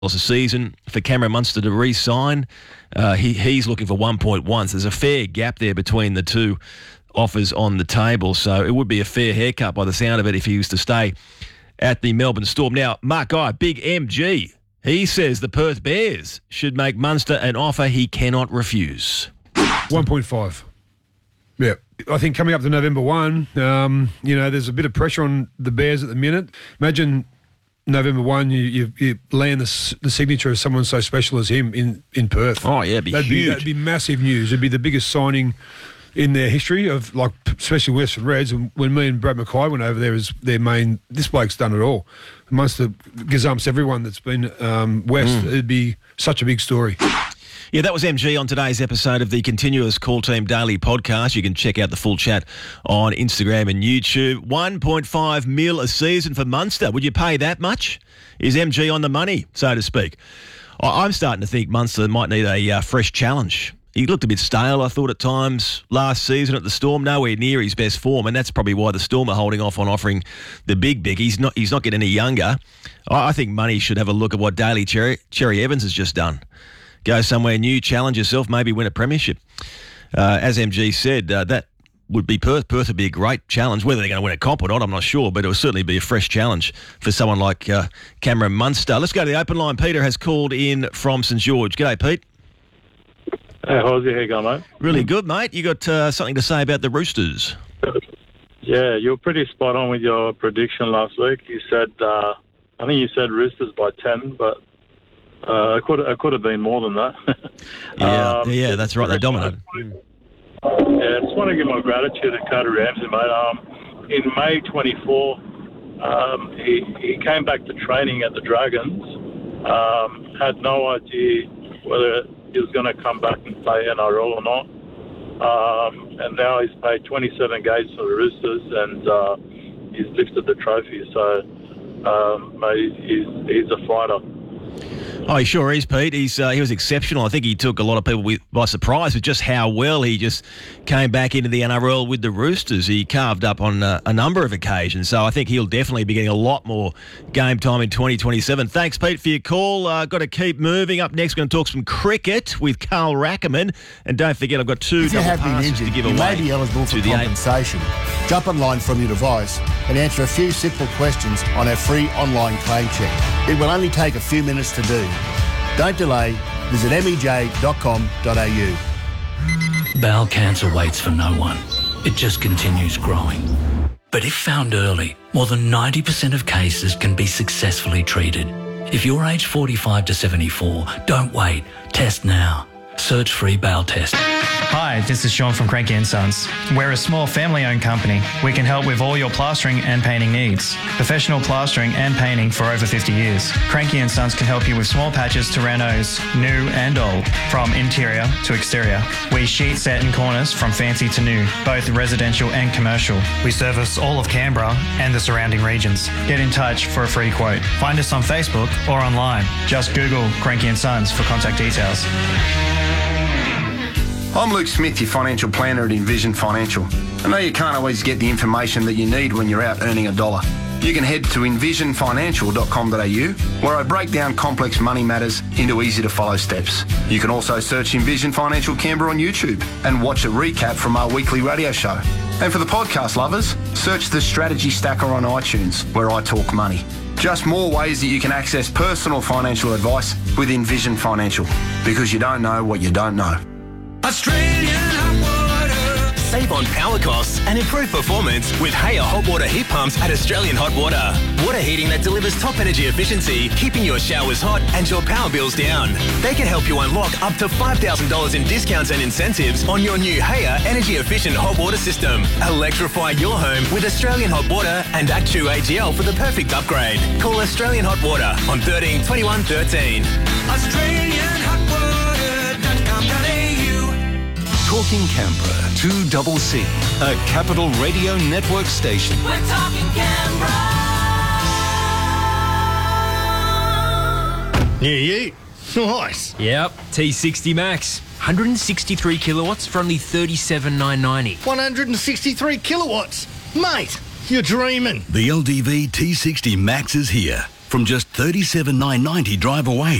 a season for Cameron Munster to re-sign. He's looking for 1.1. So there's a fair gap there between the two offers on the table. So it would be a fair haircut by the sound of it if he was to stay at the Melbourne Storm. Now, Mark Guy, big MG, he says the Perth Bears should make Munster an offer he cannot refuse. 1.5. Yeah. I think coming up to November 1, there's a bit of pressure on the Bears at the minute. Imagine November 1, you land the signature of someone so special as him in Perth. Oh, yeah, it'd be huge. That'd be massive news. It'd be the biggest signing in their history of, like, especially Western Reds. And when me and Brad Mackay went over there as their main, this bloke's done it all. Munster gazumps everyone that's been west. It'd be such a big story. Yeah, that was MG on today's episode of the Continuous Call Team Daily podcast. You can check out the full chat on Instagram and YouTube. 1.5 mil a season for Munster. Would you pay that much? Is MG on the money, so to speak? I'm starting to think Munster might need a fresh challenge. He looked a bit stale, I thought, at times last season at the Storm, nowhere near his best form, and that's probably why the Storm are holding off on offering the big. He's not getting any younger. I think money should have a look at what Daly Cherry Evans has just done. Go somewhere new, challenge yourself, maybe win a premiership. As MG said, that would be Perth. Perth would be a great challenge. Whether they're going to win a comp or not, I'm not sure, but it would certainly be a fresh challenge for someone like Cameron Munster. Let's go to the open line. Peter has called in from St George. G'day, Pete. Hey, how's your hair going, mate? Really good, mate. You got something to say about the Roosters? Yeah, you were pretty spot on with your prediction last week. You said, I think you said Roosters by 10, but it could have been more than that. Yeah, that's right. They dominated. Yeah, I just want to give my gratitude to Carter Ramsey, mate. In May 24, he came back to training at the Dragons. Had no idea whether he was going to come back and play NRL or not. And now he's played 27 games for the Roosters and he's lifted the trophy. So, mate, he's a fighter. Oh, he sure is, Pete. He was exceptional. I think he took a lot of people by surprise with just how well he just came back into the NRL with the Roosters. He carved up on a number of occasions, so I think he'll definitely be getting a lot more game time in 2027. Thanks, Pete, for your call. Got to keep moving. Up next, we're going to talk some cricket with Carl Rackerman. And don't forget, I've got two double passes to give away. You may be eligible for compensation. Jump online from your device and answer a few simple questions on our free online claim check. It will only take a few minutes to do. Don't delay. Visit mej.com.au. Bowel cancer waits for no one. It just continues growing. But if found early, more than 90% of cases can be successfully treated. If you're aged 45 to 74, don't wait. Test now. Search free bowel test. Hi, this is Sean from Cranky & Sons. We're a small family-owned company. We can help with all your plastering and painting needs. Professional plastering and painting for over 50 years. Cranky & Sons can help you with small patches to renos, new and old, from interior to exterior. We sheet set in corners from fancy to new, both residential and commercial. We service all of Canberra and the surrounding regions. Get in touch for a free quote. Find us on Facebook or online. Just Google Cranky & Sons for contact details. I'm Luke Smith, your financial planner at Envision Financial. I know you can't always get the information that you need when you're out earning a dollar. You can head to envisionfinancial.com.au, where I break down complex money matters into easy-to-follow steps. You can also search Envision Financial Canberra on YouTube and watch a recap from our weekly radio show. And for the podcast lovers, search the Strategy Stacker on iTunes, where I talk money. Just more ways that you can access personal financial advice with Envision Financial, because you don't know what you don't know. Australian hot water. Save on power costs and improve performance with Haya hot water heat pumps at Australian Hot Water. Water heating that delivers top energy efficiency, keeping your showers hot and your power bills down. They can help you unlock up to $5,000 in discounts and incentives on your new Haya energy efficient hot water system. Electrify your home with Australian Hot Water and Actu AGL for the perfect upgrade. Call Australian Hot Water on 13 21 13. AustralianHotWater.com.au. Talking Canberra, 2CC, a Capital Radio Network station. We're talking Canberra. Yeah. Nice. Yep, T60 Max. 163 kilowatts for only $37,990. 163 kilowatts? Mate, you're dreaming. The LDV T60 Max is here. from just $37,990 drive away.